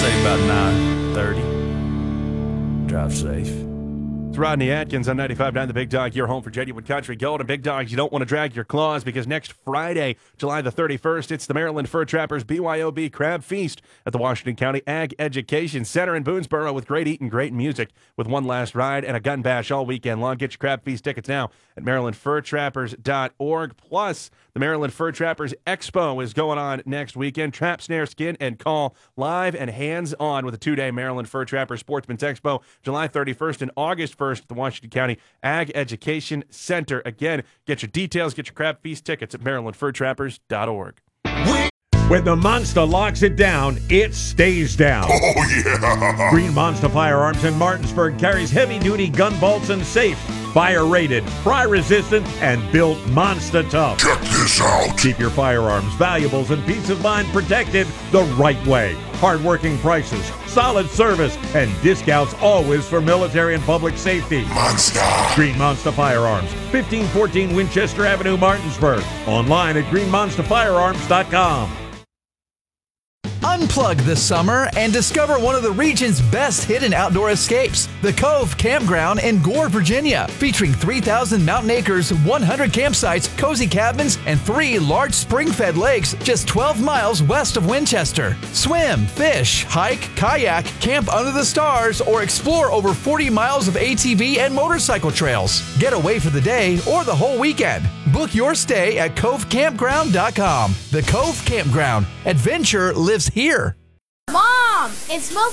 say about 9:30. Drive safe. It's Rodney Atkins on 95.9 The Big Dog, your home for genuine country gold. And Big Dogs, you don't want to drag your claws because next Friday, July the 31st, it's the Maryland Fur Trappers BYOB Crab Feast at the Washington County Ag Education Center in Boonesboro with great eating, great music with one last ride and a gun bash all weekend long. Get your Crab Feast tickets now at MarylandFurTrappers.org. Plus, the Maryland Fur Trappers Expo is going on next weekend. Trap, snare, skin, and call live and hands-on with a two-day Maryland Fur Trappers Sportsman's Expo, July 31st and August 1st at the Washington County Ag Education Center. Again, get your details, get your Crab Feast tickets at MarylandFurTrappers.org. When the Monster locks it down, it stays down. Oh, yeah! Green Monster Firearms in Martinsburg carries heavy-duty gun bolts and safe, fire-rated, fry-resistant, and built monster tough. Check this out! Keep your firearms, valuables, and peace of mind protected the right way. Hard-working prices, solid service, and discounts always for military and public safety. Monster! Green Monster Firearms, 1514 Winchester Avenue, Martinsburg. Online at greenmonsterfirearms.com. Unplug this summer and discover one of the region's best hidden outdoor escapes, the Cove Campground in Gore, Virginia, featuring 3,000 mountain acres, 100 campsites, cozy cabins, and 3 large spring-fed lakes just 12 miles west of Winchester. Swim, fish, hike, kayak, camp under the stars, or explore over 40 miles of ATV and motorcycle trails. Get away for the day or the whole weekend. Book your stay at covecampground.com. The Cove Campground. Adventure lives here. Mom, it smells